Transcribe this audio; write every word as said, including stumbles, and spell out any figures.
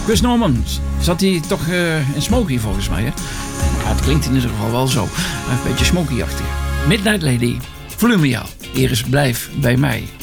Gus Norman, zat hij toch uh, in Smokey volgens mij, hè? Maar het klinkt in ieder geval wel zo. Een beetje Smokey-achtig. Midnight Lady, volume jou. Hier is Blijf bij mij.